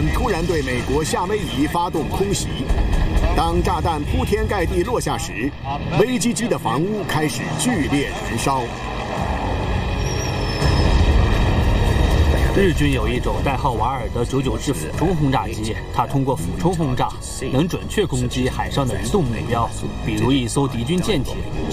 突然对美国夏威夷发动空袭。当炸弹铺天盖地落下时，微基基的房屋开始剧烈燃烧。 日军有一种代号瓦尔的99式俯冲轰炸机，它通过俯冲轰炸能准确攻击海上的移动目标，比如一艘敌军舰艇。